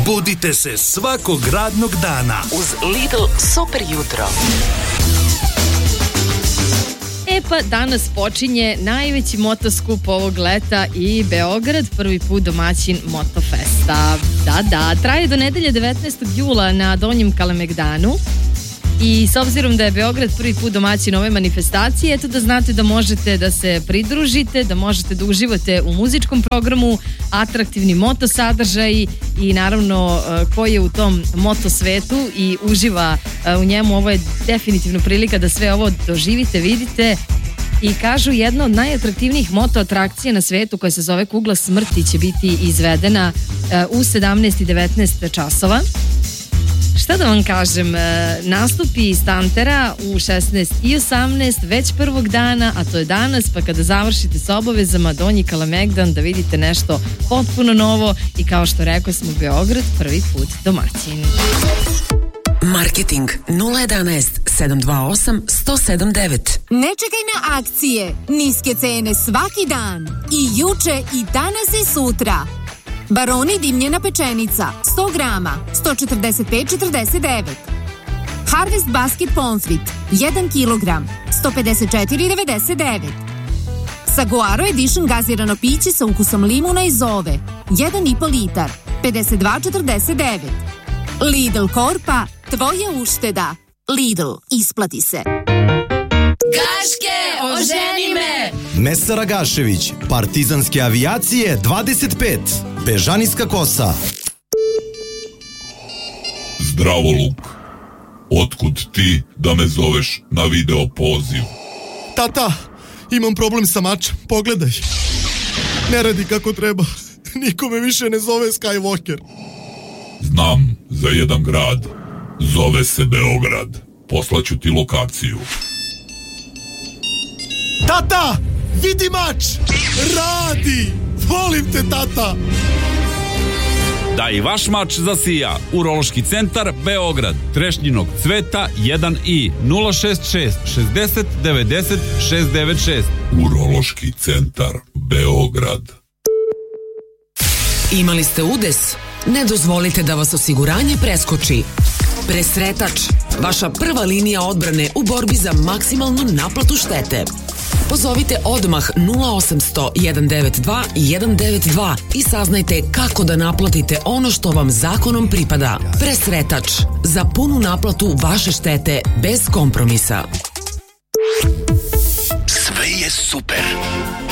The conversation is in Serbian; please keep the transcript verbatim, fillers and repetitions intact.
Budite se svakog radnog dana uz Lidl super jutro. E pa danas počinje najveći motoskup ovog leta i Beograd prvi put domaćin Motofesta. Da, da, traje do nedelje devetnaestog jula na Donjem Kalemegdanu. I s obzirom da je Beograd prvi put domaćin ove manifestacije, eto da znate da možete da se pridružite, da možete da uživate u muzičkom programu, atraktivni moto sadržaj i naravno ko je u tom moto svetu i uživa u njemu, ovo je definitivno prilika da sve ovo doživite, vidite. I kažu jedna od najatraktivnijih moto atrakcija na svetu koja se zove Kugla smrti će biti izvedena u sedamnaest i devetnaest časova. Šta da vam kažem, nastupi Stantera u šesnaest i osamnaest već prvog dana, a to je danas, pa kada završite sa obavezama Donji Kalemegdan da vidite nešto potpuno novo i kao što rekao smo Beograd prvi put domaćin. Marketing nula jedanaest sedam dva osam jedan zero sedam devet. Ne čekaj na akcije, niske cene svaki dan, i juče i danas i sutra. Baroni dimljena pečenica sto grama sto četrdeset pet četrdeset devet. Harvest basket pomfrit jedan kilogram sto pedeset četiri devedeset devet. Saguaro edition gazirano piće sa ukusom limuna i zove jedan i po litar pedeset dva četrdeset devet. Lidl Korpa, tvoja ušteda. Lidl, isplati se. Gaške, oženi me! Mesara Gašević, Partizanske avijacije dvadeset pet, Bežanijska kosa. Zdravo, Luk. Otkud ti da me zoveš na video poziv? Tata, imam problem sa mačem, pogledaj. Ne radi kako treba. Niko me više ne zove Skywalker. Znam za jedan grad. Zove se Beograd. Poslaću ti lokaciju. Tata, vidi mač! Radi! Volim te, tata! Da i vaš mač zasija. Urološki centar Beograd. Trešnjinog cveta jedan i nula šest šest šezdeset devedeset šest devet šest. Urološki centar Beograd. Imali ste udes? Ne dozvolite da vas osiguranje preskoči. Presretač, vaša prva linija odbrane u borbi za maksimalnu naplatu štete. Pozovite odmah nula osam sto jedan devet dva jedan devet dva i saznajte kako da naplatite ono što vam zakonom pripada. Presretač, za punu naplatu vaše štete bez kompromisa. Sve je super.